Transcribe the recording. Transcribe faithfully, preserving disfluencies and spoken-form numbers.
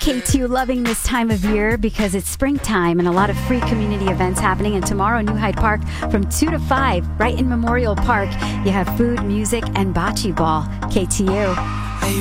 K T U loving this time of year because it's springtime and a lot of free community events happening. And tomorrow, New Hyde Park from two to five, right in Memorial Park, you have food, music, and bocce ball. K T U.